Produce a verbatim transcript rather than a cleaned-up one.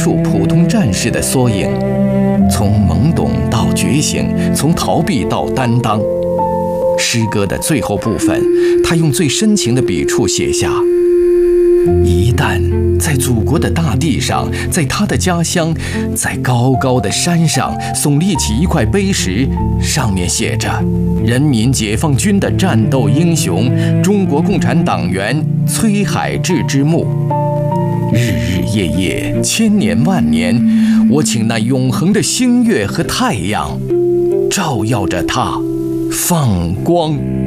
数普通战士的缩影，从懵懂到觉醒，从逃避到担当。诗歌的最后部分，他用最深情的笔触写下：一旦在祖国的大地上，在他的家乡，在高高的山上耸立起一块碑石，上面写着“人民解放军的战斗英雄，中国共产党员崔海志之墓”。日日夜夜，千年万年，我请那永恒的星月和太阳，照耀着它，放光。